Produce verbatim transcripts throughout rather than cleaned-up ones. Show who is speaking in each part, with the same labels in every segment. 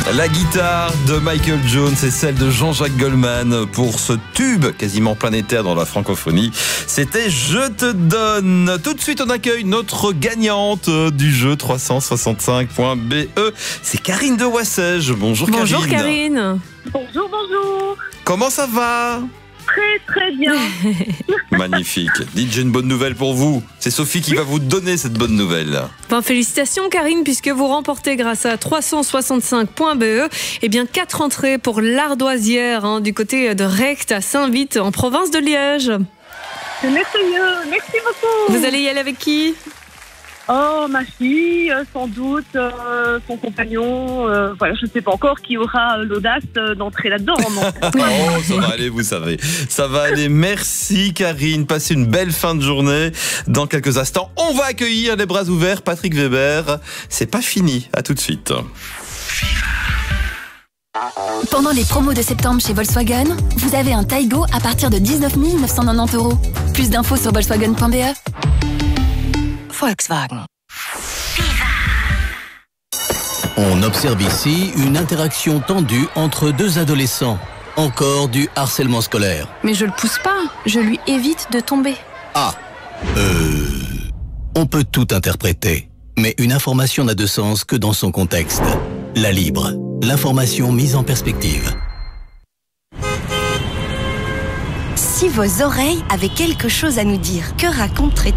Speaker 1: La guitare de Michael Jones et celle de Jean-Jacques Goldman pour ce tube quasiment planétaire dans la francophonie. C'était Je te donne. Tout de suite, on accueille notre gagnante du jeu trois cent soixante-cinq point B E. C'est Karine de Wassège. Bonjour,
Speaker 2: bonjour
Speaker 1: Karine.
Speaker 2: Karine.
Speaker 3: Bonjour, bonjour.
Speaker 1: Comment ça va ?
Speaker 3: Très, très bien.
Speaker 1: Magnifique. Dites, j'ai une bonne nouvelle pour vous. C'est Sophie qui va vous donner cette bonne nouvelle.
Speaker 2: Ben, félicitations Karine, puisque vous remportez grâce à trois cent soixante-cinq point B E eh bien, quatre entrées pour l'Ardoisière hein, du côté de Recht à Saint-Vith en province de Liège.
Speaker 3: C'est merveilleux. Merci beaucoup.
Speaker 2: Vous allez y aller avec qui ?
Speaker 3: Oh, ma fille, sans doute, euh, son compagnon. Euh, voilà, je ne sais pas encore qui aura l'audace d'entrer là-dedans.
Speaker 1: Oh, ça va aller, vous savez. Ça va aller. Merci, Karine. Passez une belle fin de journée. Dans quelques instants, on va accueillir les bras ouverts Patrick Weber. C'est pas fini. À tout de suite.
Speaker 4: Pendant les promos de septembre chez Volkswagen, vous avez un Taigo à partir de dix-neuf mille neuf cent quatre-vingt-dix euros. Plus d'infos sur volkswagen point b e. Volkswagen.
Speaker 5: On observe ici une interaction tendue entre deux adolescents. Encore du harcèlement scolaire.
Speaker 6: Mais je le pousse pas, je lui évite de tomber.
Speaker 5: Ah, euh... On peut tout interpréter, mais une information n'a de sens que dans son contexte. La Libre, l'information mise en perspective.
Speaker 7: Si vos oreilles avaient quelque chose à nous dire, que raconteraient-elles ?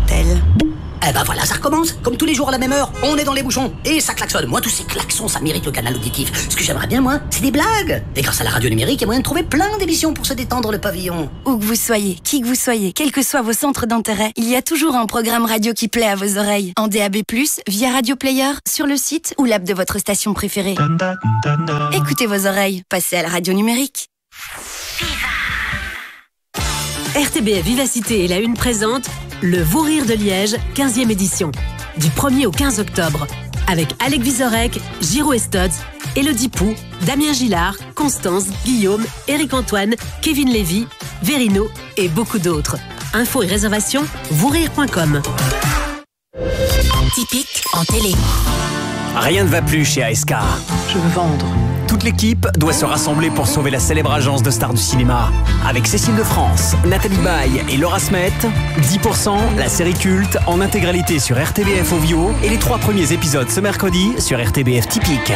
Speaker 8: Eh ben voilà, ça recommence, comme tous les jours à la même heure, on est dans les bouchons, et ça klaxonne. Moi, tous ces klaxons, ça mérite le canal auditif. Ce que j'aimerais bien, moi, c'est des blagues. Et grâce à la radio numérique, il y a moyen de trouver plein d'émissions pour se détendre le pavillon.
Speaker 7: Où que vous soyez, qui que vous soyez, quels que soient vos centres d'intérêt, il y a toujours un programme radio qui plaît à vos oreilles. En D A B plus, via Radio Player, sur le site ou l'app de votre station préférée. Écoutez vos oreilles, passez à la radio numérique.
Speaker 9: R T B F Vivacité et la Une présente le Vous Rire de Liège, quinzième édition. Du premier au quinze octobre. Avec Alec Vizorek, Giro Estods, Elodie Pou, Damien Gillard, Constance, Guillaume, Éric Antoine, Kevin Lévy, Verino et beaucoup d'autres. Infos et réservations, vous rire point com.
Speaker 4: Typique en télé.
Speaker 10: Rien ne va plus chez A S K.
Speaker 6: Je veux vendre.
Speaker 10: Toute l'équipe doit se rassembler pour sauver la célèbre agence de stars du cinéma. Avec Cécile de France, Nathalie Baye et Laura Smet, dix pour cent, la série culte, en intégralité sur R T B F Ovio et les trois premiers épisodes ce mercredi sur R T B F Typique.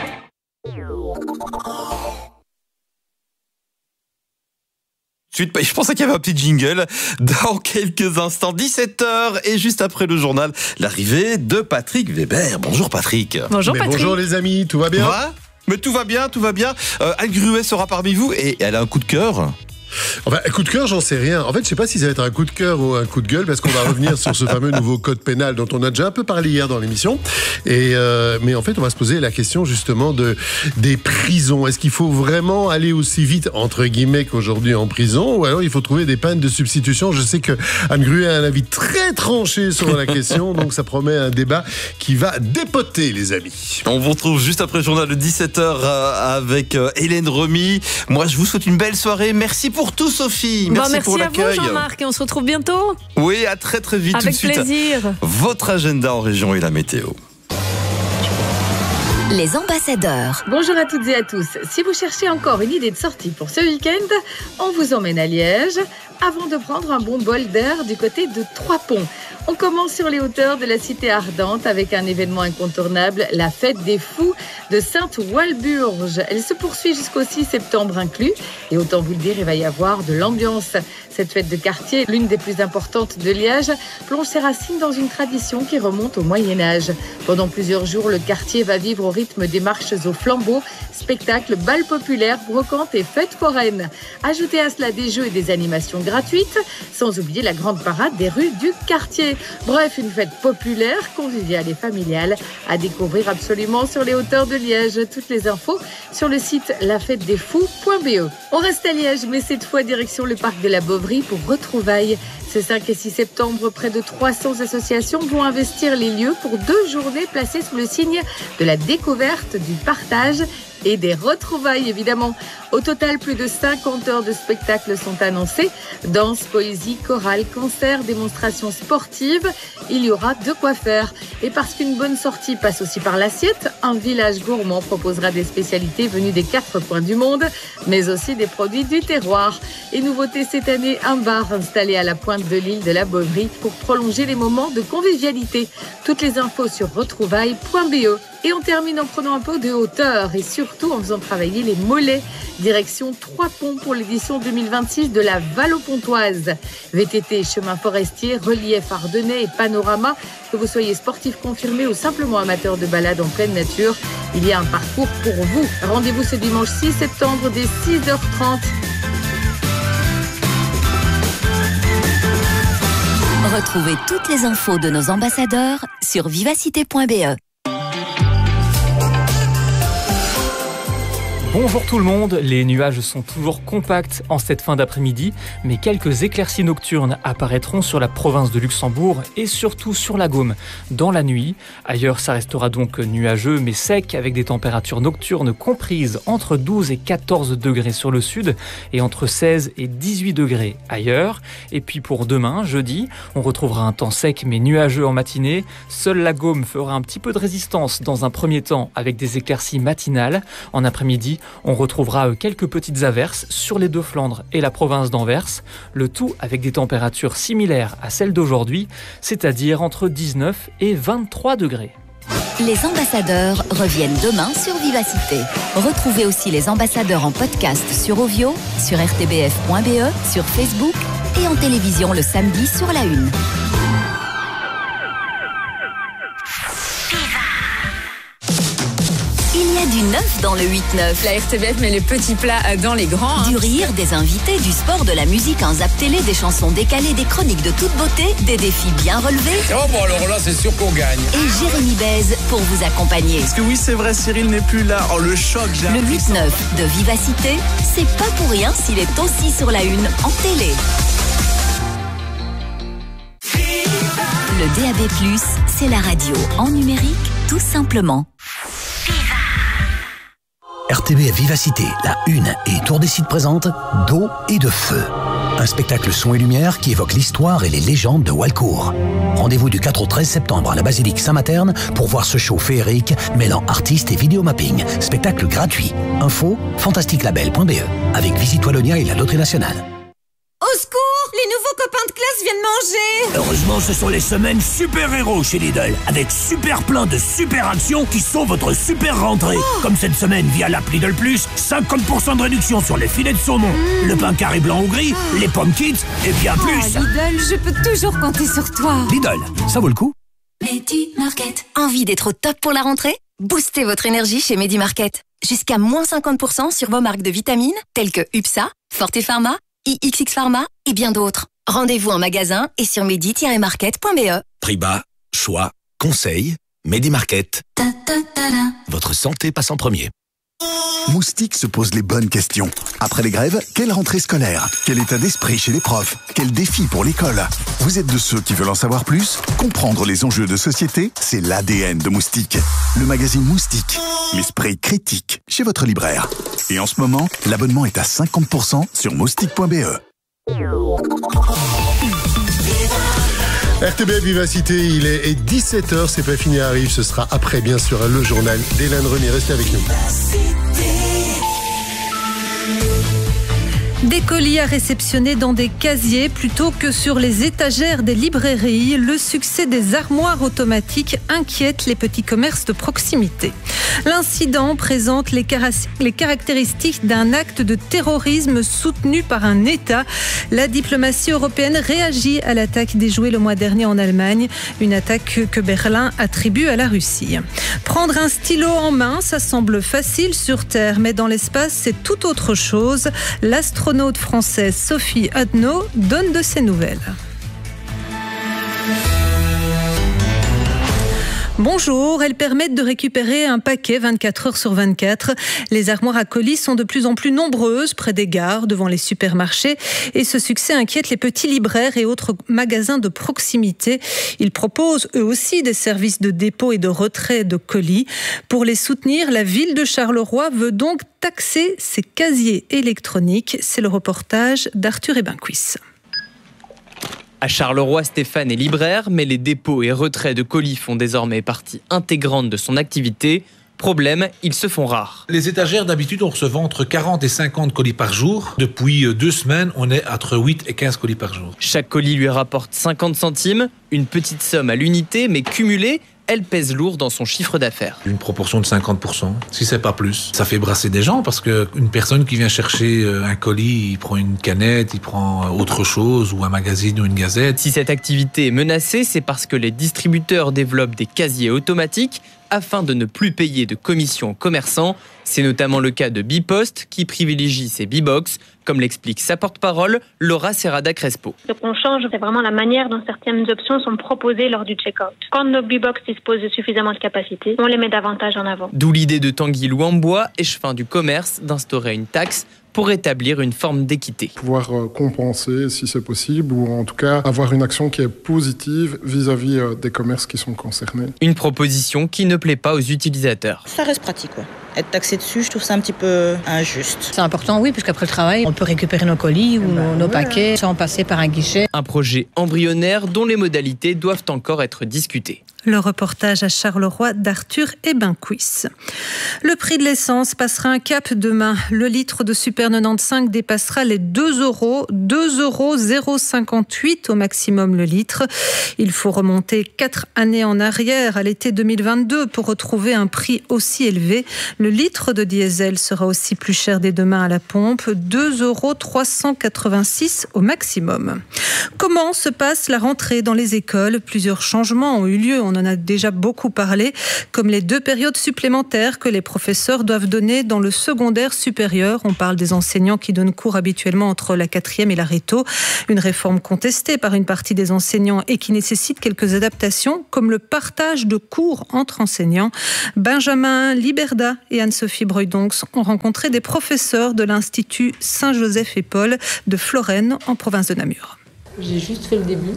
Speaker 1: Je pensais qu'il y avait un petit jingle dans quelques instants, dix-sept heures et juste après le journal, l'arrivée de Patrick Weber. Bonjour Patrick.
Speaker 2: Bonjour Patrick.
Speaker 11: Bonjour les amis, tout va bien ?
Speaker 1: Va ? Mais tout va bien, tout va bien. Euh, Anne Gruet sera parmi vous et elle a un coup de cœur.
Speaker 11: Enfin, un coup de cœur, j'en sais rien. En fait, je sais pas si ça va être un coup de cœur ou un coup de gueule, parce qu'on va revenir sur ce fameux nouveau code pénal dont on a déjà un peu parlé hier dans l'émission. Et euh, mais en fait, on va se poser la question justement de des prisons. Est-ce qu'il faut vraiment aller aussi vite entre guillemets qu'aujourd'hui en prison, ou alors il faut trouver des peines de substitution ? Je sais que Anne Gruet a un avis très tranché sur la question, donc ça promet un débat qui va dépoter, les amis.
Speaker 1: On vous retrouve juste après le journal de dix-sept heures avec Hélène Remy. Moi, je vous souhaite une belle soirée. Merci pour Pour tout, Sophie. Merci,
Speaker 2: bon, merci
Speaker 1: pour l'accueil.
Speaker 2: Merci à vous, Jean-Marc, et on se retrouve bientôt.
Speaker 1: Oui, à très très vite.
Speaker 2: Avec
Speaker 1: tout de suite.
Speaker 2: plaisir.
Speaker 1: Votre agenda en région et la météo.
Speaker 4: Les ambassadeurs.
Speaker 12: Bonjour à toutes et à tous. Si vous cherchez encore une idée de sortie pour ce week-end, on vous emmène à Liège avant de prendre un bon bol d'air du côté de Trois-Ponts. On commence sur les hauteurs de la Cité Ardente avec un événement incontournable, la Fête des Fous de Sainte-Walburge. Elle se poursuit jusqu'au six septembre inclus. Et autant vous le dire, il va y avoir de l'ambiance. Cette fête de quartier, l'une des plus importantes de Liège, plonge ses racines dans une tradition qui remonte au Moyen-Âge. Pendant plusieurs jours, le quartier va vivre au rythme des marches au flambeau, spectacles, bals populaires, brocantes et fêtes foraines. Ajoutez à cela des jeux et des animations gratuites, sans oublier la grande parade des rues du quartier. Bref, une fête populaire, conviviale et familiale à découvrir absolument sur les hauteurs de Liège. Toutes les infos sur le site la fête des fous point b e. On reste à Liège, mais cette fois direction le parc de la Bovry pour retrouvailles. Ces cinq et six septembre, près de trois cents associations vont investir les lieux pour deux journées placées sous le signe de la découverte, du partage et des retrouvailles, évidemment. Au total, plus de cinquante heures de spectacles sont annoncées. Danse, poésie, chorale, concerts, démonstrations sportives. Il y aura de quoi faire. Et parce qu'une bonne sortie passe aussi par l'assiette, un village gourmand proposera des spécialités venues des quatre coins du monde, mais aussi des produits du terroir. Et nouveauté cette année, un bar installé à la pointe de l'île de la Bovry pour prolonger les moments de convivialité. Toutes les infos sur retrouvailles point b e. Et on termine en prenant un peu de hauteur et surtout en faisant travailler les mollets. Direction Trois Ponts pour l'édition deux mille vingt-six de la Valopontoise. V T T, chemin forestier, relief ardennais et panorama. Que vous soyez sportif confirmé ou simplement amateur de balade en pleine nature, il y a un parcours pour vous. Rendez-vous ce dimanche six septembre dès six heures trente.
Speaker 13: Retrouvez toutes les infos de nos ambassadeurs sur vivacité point b e.
Speaker 14: Bonjour tout le monde, les nuages sont toujours compacts en cette fin d'après-midi, mais quelques éclaircies nocturnes apparaîtront sur la province de Luxembourg et surtout sur la Gaume dans la nuit. Ailleurs, ça restera donc nuageux mais sec avec des températures nocturnes comprises entre douze et quatorze degrés sur le sud et entre seize et dix-huit degrés ailleurs. Et puis pour demain, jeudi, on retrouvera un temps sec mais nuageux en matinée. Seule la Gaume fera un petit peu de résistance dans un premier temps avec des éclaircies matinales. En après-midi, on retrouvera quelques petites averses sur les deux Flandres et la province d'Anvers, le tout avec des températures similaires à celles d'aujourd'hui, c'est-à-dire entre dix-neuf et vingt-trois degrés.
Speaker 13: Les ambassadeurs reviennent demain sur Vivacité. Retrouvez aussi les ambassadeurs en podcast sur Ovio, sur r t b f point b e, sur Facebook et en télévision le samedi sur la Une. Il y a du neuf dans le huit neuf.
Speaker 15: La R T B F met les petits plats dans les grands.
Speaker 13: Du rire, des invités, du sport, de la musique, un zap télé, des chansons décalées, des chroniques de toute beauté, des défis bien relevés.
Speaker 16: Oh bon alors là c'est sûr qu'on gagne.
Speaker 13: Et Jérémy Bèze pour vous accompagner.
Speaker 17: Parce que oui c'est vrai, Cyril n'est plus là. Oh le choc, j'ai
Speaker 13: Le huit neuf de Vivacité, c'est pas pour rien s'il est aussi sur la Une en télé. Le D A B plus, c'est la radio en numérique, tout simplement.
Speaker 18: R T B F Vivacité, la Une et Tour des Sites présentent D'eau et de feu. Un spectacle son et lumière qui évoque l'histoire et les légendes de Walcourt. Rendez-vous du quatre au treize septembre à la basilique Saint-Materne pour voir ce show féerique mêlant artistes et vidéomapping. Spectacle gratuit. Info fantastique label point b e avec Visite Wallonia et la Loterie Nationale.
Speaker 19: Au secours! Les nouveaux copains de classe viennent manger!
Speaker 20: Heureusement, ce sont les semaines super-héros chez Lidl, avec super plein de super actions qui sont votre super rentrée. Oh. Comme cette semaine via l'app Lidl Plus, cinquante pour cent de réduction sur les filets de saumon, mmh. le pain carré blanc ou gris, oh. les pommes kids et bien oh, plus.
Speaker 19: Lidl, je peux toujours compter sur toi.
Speaker 20: Lidl, ça vaut le coup.
Speaker 13: Medi Market. Envie d'être au top pour la rentrée? Boostez votre énergie chez Medi Market. Jusqu'à moins cinquante pour cent sur vos marques de vitamines telles que U P S A, Forte Pharma, I X X Pharma et bien d'autres. Rendez-vous en magasin et sur medi tiret market point b e.
Speaker 21: Prix bas, choix, conseil, Medi Market. Ta, ta, ta, ta. Votre santé passe en premier.
Speaker 22: Moustique se pose les bonnes questions. Après les grèves, quelle rentrée scolaire? Quel état d'esprit chez les profs? Quel défi pour l'école? Vous êtes de ceux qui veulent en savoir plus? Comprendre les enjeux de société, c'est l'A D N de Moustique. Le magazine Moustique, l'esprit critique, chez votre libraire. Et en ce moment, l'abonnement est à cinquante pour cent sur moustique point b e.
Speaker 11: R T B F Vivacité, il est dix-sept heures, c'est pas fini, arrive, ce sera après bien sûr le journal d'Hélène Remy, restez avec nous.
Speaker 23: Des colis à réceptionner dans des casiers plutôt que sur les étagères des librairies. Le succès des armoires automatiques inquiète les petits commerces de proximité. L'incident présente les, car- les caractéristiques d'un acte de terrorisme soutenu par un État. La diplomatie européenne réagit à l'attaque déjouée le mois dernier en Allemagne, une attaque que Berlin attribue à la Russie. Prendre un stylo en main, ça semble facile sur Terre, mais dans l'espace, c'est tout autre chose. L'astronaute française Sophie Adno donne de ses nouvelles. Bonjour, elles permettent de récupérer un paquet vingt-quatre heures sur vingt-quatre. Les armoires à colis sont de plus en plus nombreuses près des gares, devant les supermarchés. Et ce succès inquiète les petits libraires et autres magasins de proximité. Ils proposent eux aussi des services de dépôt et de retrait de colis. Pour les soutenir, la ville de Charleroi veut donc taxer ces casiers électroniques. C'est le reportage d'Arthur Ebenquis.
Speaker 24: À Charleroi, Stéphane est libraire, mais les dépôts et retraits de colis font désormais partie intégrante de son activité. Problème, ils se font rares.
Speaker 3: Les étagères, d'habitude, on recevait entre quarante et cinquante colis par jour. Depuis deux semaines, on est entre huit et quinze colis par jour.
Speaker 24: Chaque colis lui rapporte cinquante centimes, une petite somme à l'unité, mais cumulée, elle pèse lourd dans son chiffre d'affaires.
Speaker 3: Une proportion de cinquante pour cent, si c'est pas plus. Ça fait brasser des gens parce qu'une personne qui vient chercher un colis, il prend une canette, il prend autre chose ou un magazine ou une gazette.
Speaker 24: Si cette activité est menacée, c'est parce que les distributeurs développent des casiers automatiques afin de ne plus payer de commissions aux commerçants. C'est notamment le cas de Bipost qui privilégie ses B-Box, comme l'explique sa porte-parole, Laura Serrada Crespo.
Speaker 5: Ce qu'on change, c'est vraiment la manière dont certaines options sont proposées lors du check-out. Quand nos B-Box disposent de suffisamment de capacité, on les met davantage en avant.
Speaker 24: D'où l'idée de Tanguy Louambois, échevin du commerce, d'instaurer une taxe pour établir une forme d'équité.
Speaker 7: Pouvoir compenser si c'est possible, ou en tout cas avoir une action qui est positive vis-à-vis des commerces qui sont concernés.
Speaker 24: Une proposition qui ne plaît pas aux utilisateurs.
Speaker 8: Ça reste pratique, quoi. Être taxé dessus, je trouve ça un petit peu injuste.
Speaker 25: C'est important, oui, puisqu'après le travail, on peut récupérer nos colis ou ben, nos ouais. paquets sans passer par un guichet.
Speaker 24: Un projet embryonnaire dont les modalités doivent encore être discutées.
Speaker 23: Le reportage à Charleroi d'Arthur Ebenquis. Le prix de l'essence passera un cap demain. Le litre de Super quatre-vingt-quinze dépassera les deux euros. deux euros zéro cinquante-huit au maximum le litre. Il faut remonter quatre années en arrière à l'été deux mille vingt-deux pour retrouver un prix aussi élevé. Le litre de diesel sera aussi plus cher dès demain à la pompe. deux euros trois cent quatre-vingt-six au maximum. Comment se passe la rentrée dans les écoles ? Plusieurs changements ont eu lieu. On en a déjà beaucoup parlé, comme les deux périodes supplémentaires que les professeurs doivent donner dans le secondaire supérieur. On parle des enseignants qui donnent cours habituellement entre la quatrième et la réto. Une réforme contestée par une partie des enseignants et qui nécessite quelques adaptations, comme le partage de cours entre enseignants. Benjamin Liberda et Anne-Sophie Breudonx ont rencontré des professeurs de l'Institut Saint-Joseph et Paul de Florène, en province de Namur.
Speaker 26: J'ai juste fait le début.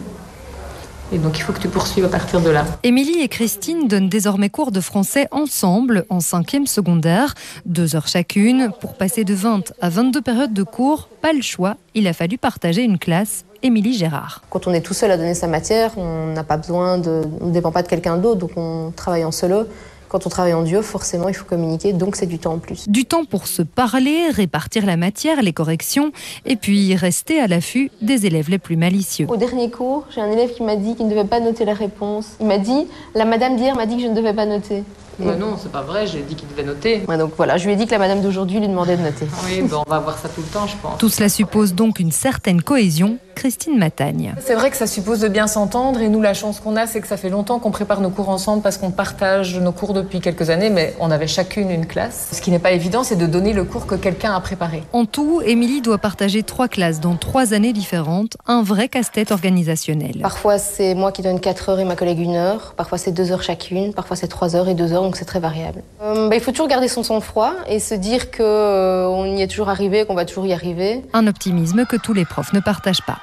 Speaker 26: Et donc il faut que tu poursuives à partir de là.
Speaker 27: Émilie et Christine donnent désormais cours de français ensemble en cinquième secondaire. Deux heures chacune. Pour passer de vingt à vingt-deux périodes de cours, pas le choix, il a fallu partager une classe. Émilie Gérard.
Speaker 28: Quand on est tout seul à donner sa matière, on n'a pas besoin de, on ne dépend pas de quelqu'un d'autre, donc on travaille en solo. Quand on travaille en duo, forcément, il faut communiquer, donc c'est du temps en plus.
Speaker 27: Du temps pour se parler, répartir la matière, les corrections, et puis rester à l'affût des élèves les plus malicieux.
Speaker 28: Au dernier cours, j'ai un élève qui m'a dit qu'il ne devait pas noter la réponse. Il m'a dit, la madame d'hier m'a dit que je ne devais pas noter.
Speaker 26: Mais non, c'est pas vrai, j'ai dit qu'il devait noter.
Speaker 28: Ouais, donc voilà, je lui ai dit que la madame d'aujourd'hui lui demandait de noter.
Speaker 26: Oui, ben on va voir ça tout le temps, je pense.
Speaker 27: Tout cela suppose donc une certaine cohésion. Christine Matagne.
Speaker 26: C'est vrai que ça suppose de bien s'entendre et nous, la chance qu'on a, c'est que ça fait longtemps qu'on prépare nos cours ensemble parce qu'on partage nos cours depuis quelques années, mais on avait chacune une classe. Ce qui n'est pas évident, c'est de donner le cours que quelqu'un a préparé.
Speaker 27: En tout, Émilie doit partager trois classes dans trois années différentes, un vrai casse-tête organisationnel.
Speaker 28: Parfois, c'est moi qui donne quatre heures et ma collègue une heure. Parfois, c'est deux heures chacune. Parfois, c'est trois heures et deux heures, donc c'est très variable. Euh, bah, il faut toujours garder son sang-froid et se dire qu'on euh, y est toujours arrivé, qu'on va toujours y arriver.
Speaker 27: Un optimisme que tous les profs ne partagent pas.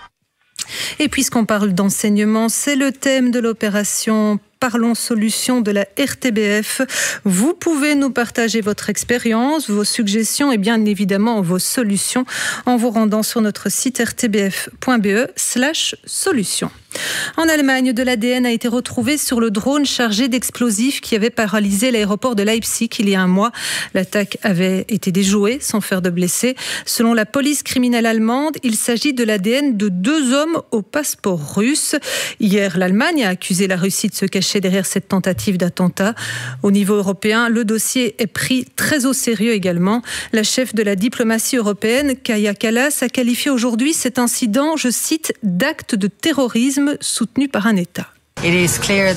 Speaker 23: Et puisqu'on parle d'enseignement, c'est le thème de l'opération Parlons Solutions de la R T B F. Vous pouvez nous partager votre expérience, vos suggestions et bien évidemment vos solutions en vous rendant sur notre site r t b f point b e slash solutions. En Allemagne, de l'A D N a été retrouvé sur le drone chargé d'explosifs qui avait paralysé l'aéroport de Leipzig il y a un mois. L'attaque avait été déjouée sans faire de blessés. Selon la police criminelle allemande, il s'agit de l'A D N de deux hommes au passeport russe. Hier, l'Allemagne a accusé la Russie de se cacher derrière cette tentative d'attentat. Au niveau européen, le dossier est pris très au sérieux également. La chef de la diplomatie européenne, Kaja Kallas, a qualifié aujourd'hui cet incident, je cite, d'acte de terrorisme soutenu par un État.
Speaker 29: Il est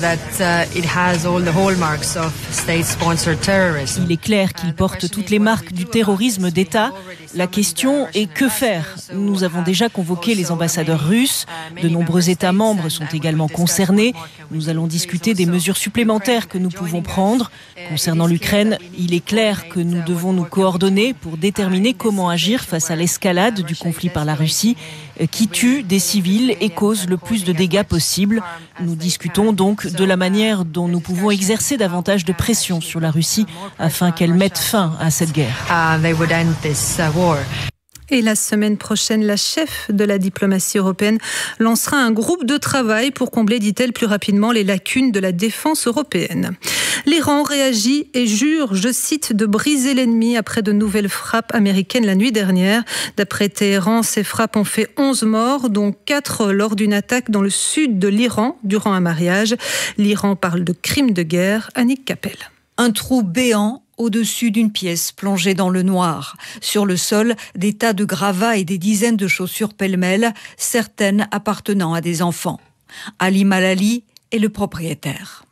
Speaker 29: clair qu'il porte toutes les marques du terrorisme d'État. La question est que faire ? Nous avons déjà convoqué les ambassadeurs russes. De nombreux États membres sont également concernés. Nous allons discuter des mesures supplémentaires que nous pouvons prendre. Concernant l'Ukraine, il est clair que nous devons nous coordonner pour déterminer comment agir face à l'escalade du conflit par la Russie, qui tue des civils et cause le plus de dégâts possible. Nous discutons donc de la manière dont nous pouvons exercer davantage de pression sur la Russie afin qu'elle mette fin à cette guerre.
Speaker 23: Et la semaine prochaine, la chef de la diplomatie européenne lancera un groupe de travail pour combler, dit-elle, plus rapidement les lacunes de la défense européenne. L'Iran réagit et jure, je cite, de briser l'ennemi après de nouvelles frappes américaines la nuit dernière. D'après Téhéran, ces frappes ont fait onze morts, dont quatre lors d'une attaque dans le sud de l'Iran durant un mariage. L'Iran parle de crime de guerre. Annick Capel.
Speaker 1: Un trou béant au-dessus d'une pièce plongée dans le noir. Sur le sol, des tas de gravats et des dizaines de chaussures pêle-mêle, certaines appartenant à des enfants. Ali Malali est le propriétaire.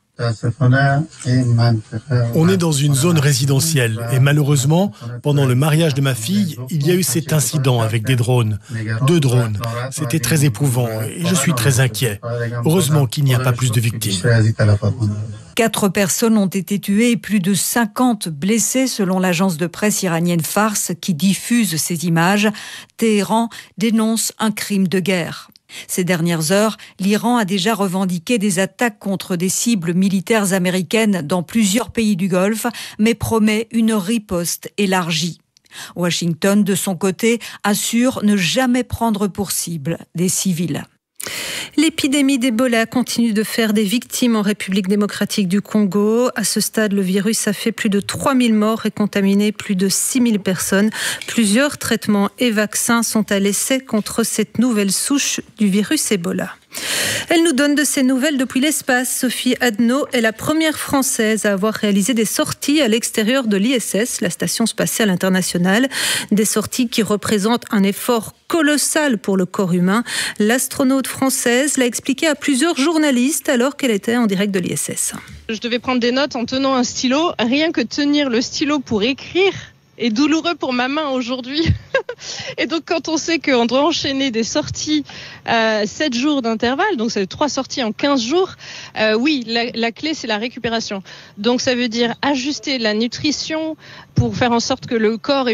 Speaker 2: On est dans une zone résidentielle et malheureusement, pendant le mariage de ma fille, il y a eu cet incident avec des drones. Deux drones. C'était très éprouvant et je suis très inquiet. Heureusement qu'il n'y a pas plus de victimes.
Speaker 1: Quatre personnes ont été tuées et plus de cinquante blessées selon l'agence de presse iranienne Fars qui diffuse ces images. Téhéran dénonce un crime de guerre. Ces dernières heures, l'Iran a déjà revendiqué des attaques contre des cibles militaires américaines dans plusieurs pays du Golfe, mais promet une riposte élargie. Washington, de son côté, assure ne jamais prendre pour cible des civils.
Speaker 23: L'épidémie d'Ebola continue de faire des victimes en République démocratique du Congo. À ce stade, le virus a fait plus de trois mille morts et contaminé plus de six mille personnes. Plusieurs traitements et vaccins sont à l'essai contre cette nouvelle souche du virus Ebola. Elle nous donne de ses nouvelles depuis l'espace. Sophie Adno est la première Française à avoir réalisé des sorties à l'extérieur de l'I S S, la Station spatiale internationale. Des sorties qui représentent un effort colossal pour le corps humain. L'astronaute française l'a expliqué à plusieurs journalistes alors qu'elle était en direct de l'I S S.
Speaker 4: Je devais prendre des notes en tenant un stylo. Rien que tenir le stylo pour écrire est douloureux pour ma main aujourd'hui. Et donc quand on sait qu'on doit enchaîner des sorties à sept jours d'intervalle, donc c'est trois sorties en quinze jours, euh, oui, la, la clé c'est la récupération. Donc ça veut dire ajuster la nutrition pour faire en sorte que le corps